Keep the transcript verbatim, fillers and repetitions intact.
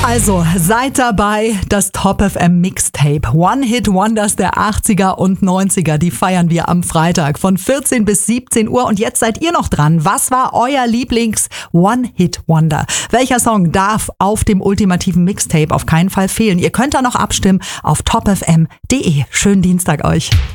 Also, seid dabei, das Top F M Mixtape. One-Hit-Wonders der achtziger und neunziger, die feiern wir am Freitag von vierzehn bis siebzehn Uhr. Und jetzt seid ihr noch dran. Was war euer Lieblings-One-Hit-Wonder? Welcher Song darf auf dem ultimativen Mixtape auf keinen Fall fehlen? Ihr könnt da noch abstimmen auf top f m punkt d e. Schönen Dienstag euch.